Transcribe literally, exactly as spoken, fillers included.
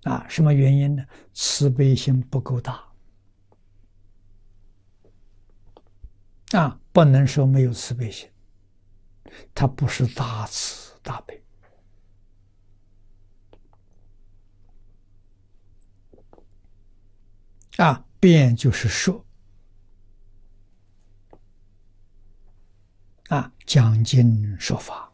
啊，什么原因呢？慈悲心不够大啊，不能说没有慈悲心，它不是大慈大悲啊，辩就是说啊，讲经说法